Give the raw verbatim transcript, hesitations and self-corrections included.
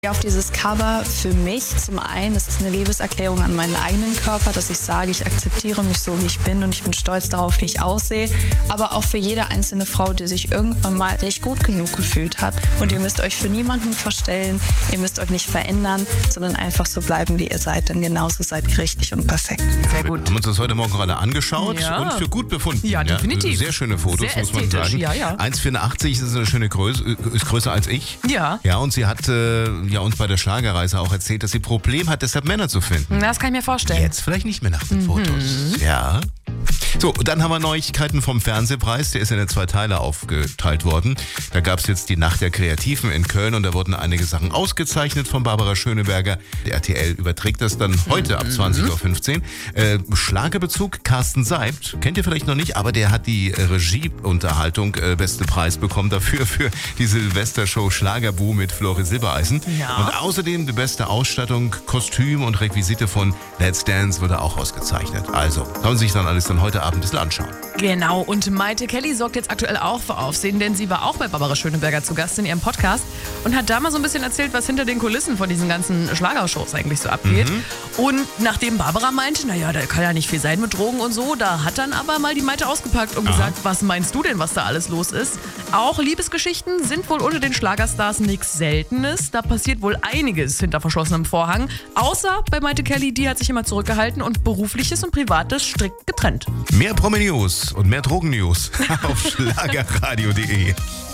Auf dieses Cover für mich zum einen ist es eine Liebeserklärung an meinen eigenen Körper, dass ich sage, ich akzeptiere mich so, wie ich bin und ich bin stolz darauf, wie ich aussehe. Aber auch für jede einzelne Frau, die sich irgendwann mal nicht gut genug gefühlt hat. Und ihr müsst euch für niemanden verstellen, ihr müsst euch nicht verändern, sondern einfach so bleiben, wie ihr seid. Denn genauso seid ihr richtig und perfekt. Sehr gut. Wir haben uns das heute Morgen gerade angeschaut ja. und für gut befunden. Ja, definitiv. Sehr schöne Fotos, Sehr muss man sagen. Ja, ja. eins Komma vierundachtzig ist eine schöne Größe, ist größer als ich. Ja. Ja, und sie hat äh, ja, uns bei der Schlagerreise auch erzählt, dass sie ein Problem hat, deshalb Männer zu finden. Das kann ich mir vorstellen. Jetzt vielleicht nicht mehr nach den mhm. Fotos. Ja. So, dann haben wir Neuigkeiten vom Fernsehpreis. Der ist in zwei Teile aufgeteilt worden. Da gab es jetzt die Nacht der Kreativen in Köln und da wurden einige Sachen ausgezeichnet von Barbara Schöneberger. Der R T L überträgt das dann heute ab zwanzig Uhr fünfzehn. Äh, Schlagerbezug Carsten Seibt, kennt ihr vielleicht noch nicht, aber der hat die Regieunterhaltung äh, beste Preis bekommen dafür für die Silvestershow Schlagerboom mit Flori Silbereisen. Ja. Und außerdem die beste Ausstattung, Kostüm und Requisite von Let's Dance wurde auch ausgezeichnet. Also, kann man sich dann alles dann heute Abend ein bisschen anschauen. Genau, und Maite Kelly sorgt jetzt aktuell auch für Aufsehen, denn sie war auch bei Barbara Schöneberger zu Gast in ihrem Podcast und hat da mal so ein bisschen erzählt, was hinter den Kulissen von diesen ganzen Schlagershows eigentlich so abgeht. Mhm. Und nachdem Barbara meinte, naja, da kann ja nicht viel sein mit Drogen und so, da hat dann aber mal die Maite ausgepackt und Aha. gesagt, was meinst du denn, was da alles los ist? Auch Liebesgeschichten sind wohl unter den Schlagerstars nichts Seltenes. Da passiert wohl einiges hinter verschlossenem Vorhang. Außer bei Maite Kelly, die hat sich immer zurückgehalten und Berufliches und Privates strikt getrennt. Mehr Promi-News und mehr Drogen-News auf schlagerradio punkt de.